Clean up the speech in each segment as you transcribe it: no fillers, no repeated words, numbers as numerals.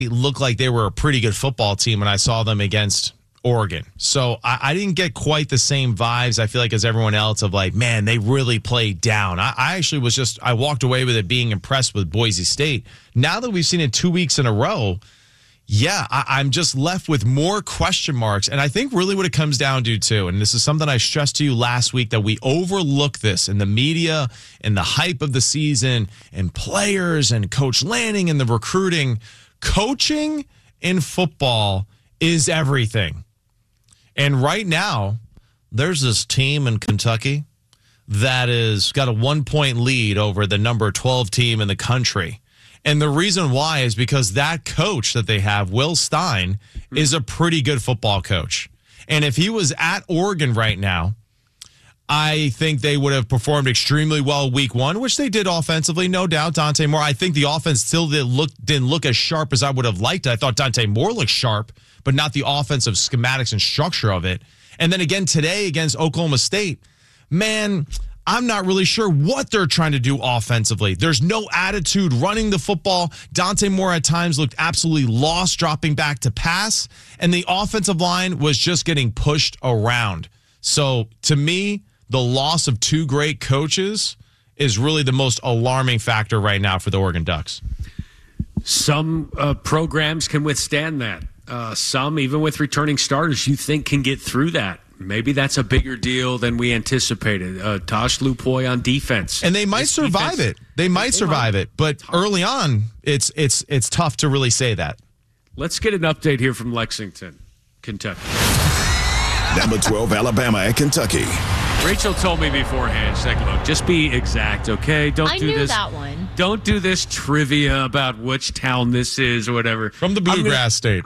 looked like they were a pretty good football team when I saw them against Oregon. So I didn't get quite the same vibes, I feel like, as everyone else of like, man, they really played down. I actually was I walked away with it being impressed with Boise State. Now that we've seen it 2 weeks in a row, yeah, I'm just left with more question marks. And I think really what it comes down to, too, and this is something I stressed to you last week, that we overlook this in the media and the hype of the season and players and Coach Lanning and the recruiting. Coaching in football is everything. And right now, there's this team in Kentucky that is got a 1-point lead over the number 12 team in the country. And the reason why is because that coach that they have, Will Stein, is a pretty good football coach. And if he was at Oregon right now, I think they would have performed extremely well week one, which they did offensively, no doubt. Dante Moore, I think the offense still didn't look as sharp as I would have liked. I thought Dante Moore looked sharp, but not the offensive schematics and structure of it. And then again today against Oklahoma State, man, I'm not really sure what they're trying to do offensively. There's no attitude running the football. Dante Moore at times looked absolutely lost dropping back to pass, and the offensive line was just getting pushed around. So to me, the loss of two great coaches is really the most alarming factor right now for the Oregon Ducks. Some programs can withstand that. Some, even with returning starters, you think can get through that. Maybe that's a bigger deal than we anticipated. Tosh Lupoy on defense. And they might survive it. They might survive it. But early on, it's tough to really say that. Let's get an update here from Lexington, Kentucky. Number 12, Alabama at Kentucky. Rachel told me beforehand, she's like, look, just be exact, okay? I knew that one. Don't do this trivia about which town this is or whatever. From the Bluegrass State.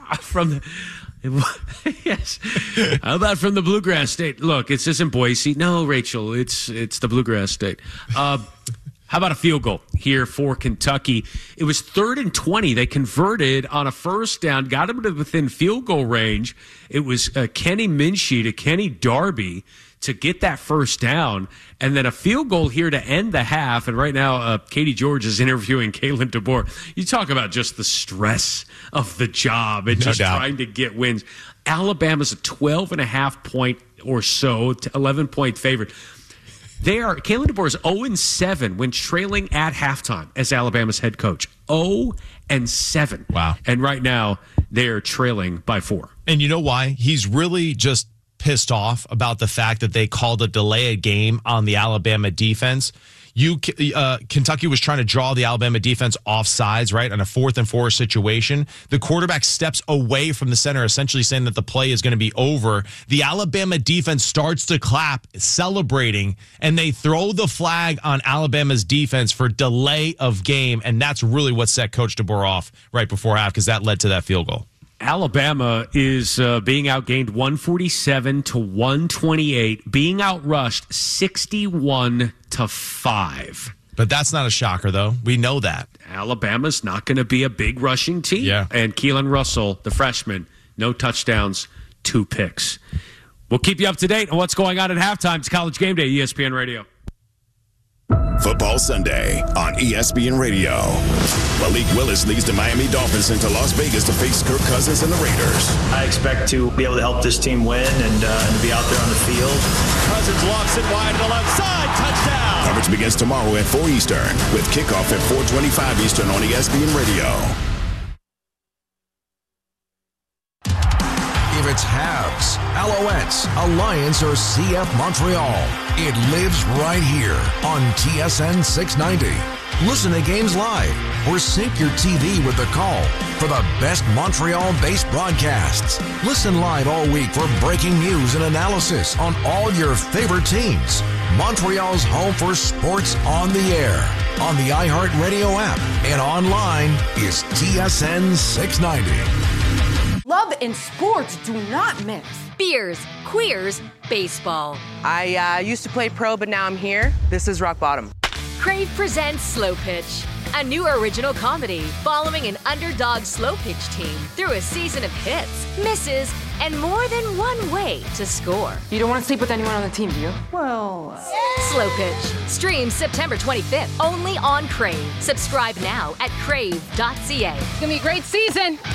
Yes. How about from the Bluegrass State? Look, it's just in Boise. No, Rachel, it's the Bluegrass State. How about a field goal here for Kentucky? It was 3rd and 20. They converted on a first down, got them to within field goal range. It was Kenny Minshee to Kenny Darby to get that first down, and then a field goal here to end the half. And right now, Katie George is interviewing Kalen DeBoer. You talk about just the stress of the job and just trying to get wins. Alabama's a 12.5 point or so, 11-point favorite. Kalen DeBoer is 0-7 when trailing at halftime as Alabama's head coach. 0-7. Wow. And right now, they're trailing by 4. And you know why? He's really just pissed off about the fact that they called a delay a game on the Alabama defense. Kentucky was trying to draw the Alabama defense off sides, right, on a 4th and 4 situation. The quarterback steps away from the center, essentially saying that the play is going to be over. The Alabama defense starts to clap, celebrating, and they throw the flag on Alabama's defense for delay of game, and that's really what set Coach DeBoer off right before half, because that led to that field goal. Alabama is being outgained 147-128, being outrushed 61-5. But that's not a shocker, though. We know that. Alabama's not going to be a big rushing team. Yeah. And Keelan Russell, the freshman, no touchdowns, 2 picks. We'll keep you up to date on what's going on at halftime. It's College Game Day, ESPN Radio. Football Sunday on ESPN Radio. Malik Willis leads the Miami Dolphins into Las Vegas to face Kirk Cousins and the Raiders. I expect to be able to help this team win and be out there on the field. Cousins lofts it wide to the left side. Touchdown. Coverage begins tomorrow at 4 Eastern with kickoff at 4:25 Eastern on ESPN Radio. If it's Habs, Alouettes, Alliance, or CF Montreal, it lives right here on TSN 690. Listen to games live or sync your TV with the call for the best Montreal-based broadcasts. Listen live all week for breaking news and analysis on all your favorite teams. Montreal's home for sports on the air, on the iHeartRadio app, and online is TSN 690. Love and sports do not mix. Beers, queers, baseball. I used to play pro, but now I'm here. This is rock bottom. Crave presents Slow Pitch, a new original comedy following an underdog slow pitch team through a season of hits, misses, and more than one way to score. You don't want to sleep with anyone on the team, do you? Well... Slow Pitch. Streams September 25th only on Crave. Subscribe now at crave.ca. It's going to be a great season.